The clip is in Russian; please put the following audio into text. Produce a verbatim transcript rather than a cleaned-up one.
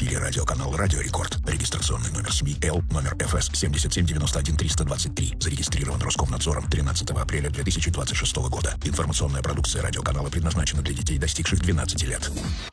эфире радиоканал «Радио Рекорд». Регистрационный номер СМИ Л, номер эф эс семь семь девять один три два три. Зарегистрирован Роскомнадзором тринадцатого апреля две тысячи двадцать шестого года. Информационная продукция радиоканала предназначена для детей, достигших двенадцати лет.